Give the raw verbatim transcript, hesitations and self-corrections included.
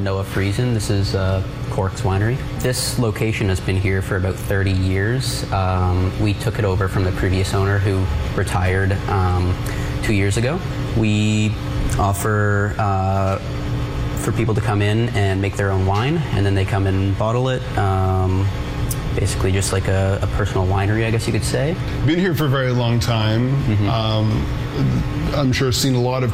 Noah Friesen. This is uh, Cork's Winery. This location has been here for about thirty years. Um, we took it over from the previous owner who retired um, two years ago. We offer uh, for people to come in and make their own wine, and then they come and bottle it. Um, basically just like a, a personal winery, I guess you could say. Been here for a very long time. Mm-hmm. um, I'm sure seen a lot of